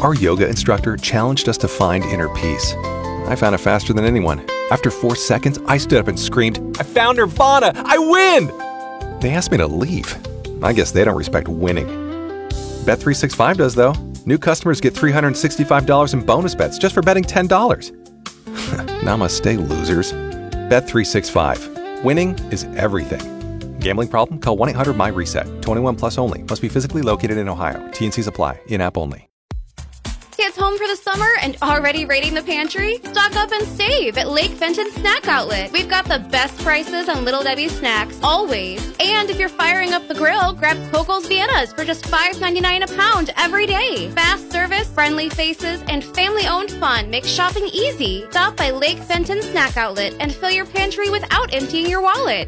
Our yoga instructor challenged us to find inner peace. I found it faster than anyone. After 4 seconds, I stood up and screamed, "I found Nirvana! I win!" They asked me to leave. I guess they don't respect winning. Bet365 does, though. New customers get $365 in bonus bets just for betting $10. Namaste, losers. Bet365. Winning is everything. Gambling problem? Call 1-800-MY-RESET. 21 plus only. Must be physically located in Ohio. T&Cs apply. In-app only. Kids home for the summer and already raiding the pantry? Stock up and save at Lake Fenton Snack Outlet. We've got the best prices on Little Debbie snacks, always. And if you're firing up the grill, grab Coco's Viennas for just $5.99 a pound every day. Fast service, friendly faces, and family-owned fun make shopping easy. Stop by Lake Fenton Snack Outlet and fill your pantry without emptying your wallet.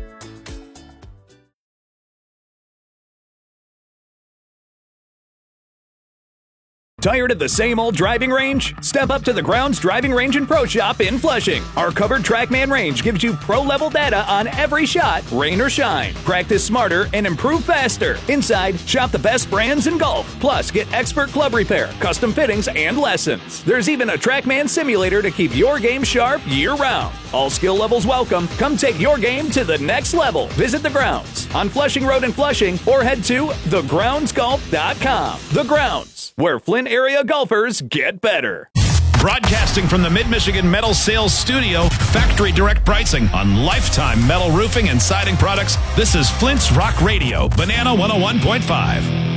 Tired of the same old driving range? Step up to the Grounds Driving Range and Pro Shop in Flushing. Our covered TrackMan range gives you pro-level data on every shot, rain or shine. Practice smarter and improve faster. Inside, shop the best brands in golf. Plus, get expert club repair, custom fittings, and lessons. There's even a TrackMan simulator to keep your game sharp year-round. All skill levels welcome. Come take your game to the next level. Visit the Grounds on Flushing Road in Flushing or head to thegroundsgolf.com. The Grounds, where Flint area golfers get better. Broadcasting from the Mid-Michigan Metal Sales Studio, factory direct pricing on lifetime metal roofing and siding products. This is Flint's Rock Radio, Banana 101.5.